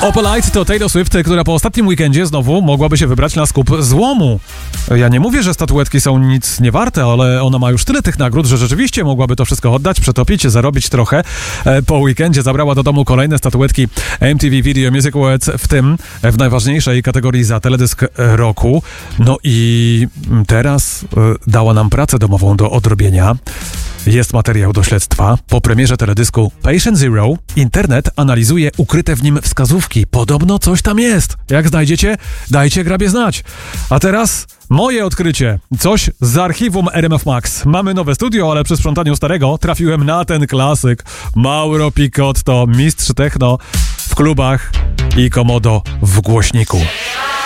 Opalite to Taylor Swift, która po ostatnim weekendzie znowu mogłaby się wybrać na skup złomu. Ja nie mówię, że statuetki są nic nie warte, ale ona ma już tyle tych nagród, że rzeczywiście mogłaby to wszystko oddać, przetopić, zarobić trochę. Po weekendzie zabrała do domu kolejne statuetki MTV Video Music Awards, w tym w najważniejszej kategorii za teledysk roku. No i teraz dała nam pracę domową do odrobienia. Jest materiał do śledztwa. Po premierze teledysku Patient Zero internet analizuje ukryte w nim wskazówki. Podobno coś tam jest. Jak znajdziecie, dajcie grabie znać. A teraz moje odkrycie. Coś z archiwum RMF Max. Mamy nowe studio, ale przy sprzątaniu starego trafiłem na ten klasyk. Mauro Picotto, mistrz techno w klubach i Komodo w głośniku.